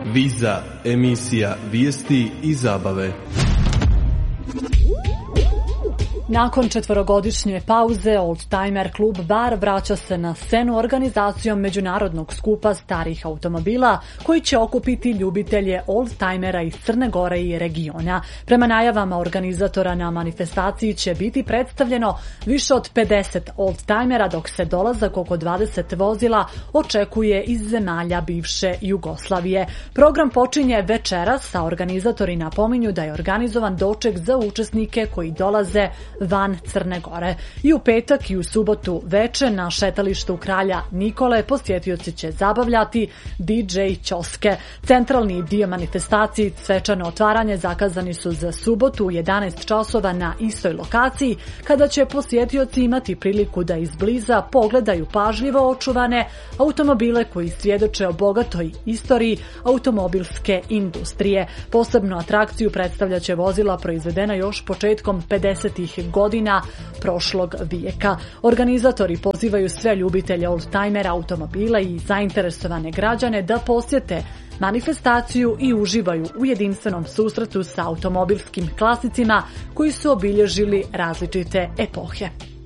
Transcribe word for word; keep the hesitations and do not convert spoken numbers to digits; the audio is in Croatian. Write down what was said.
Viza, emisija vijesti i zabave. Nakon četvorogodišnje pauze, Oldtimer klub Bar vraća se na scenu organizacijom međunarodnog skupa starih automobila koji će okupiti ljubitelje oldtimera iz Crne Gore i regiona. Prema najavama organizatora na manifestaciji će biti predstavljeno više od pedeset oldtimera, dok se dolazak oko dvadeset vozila očekuje iz zemalja bivše Jugoslavije. Program počinje večeras, a organizatori napominju da je organizovan doček za učesnike koji dolaze van Crne Gore. I u petak i u subotu veče na šetalištu Kralja Nikole posjetioci će zabavljati di džej ćoske. Centralni dio manifestacije i svečano otvaranje zakazani su za subotu u jedanaest časova na istoj lokaciji, kada će posjetioci imati priliku da izbliza pogledaju pažljivo očuvane automobile koji svjedoče o bogatoj istoriji automobilske industrije. Posebnu atrakciju predstavljaće vozila proizvedena još početkom pedesetih godina prošlog vijeka. Organizatori pozivaju sve ljubitelje oldtimera, automobila i zainteresovane građane da posjete manifestaciju i uživaju u jedinstvenom susretu sa automobilskim klasicima koji su obilježili različite epohe.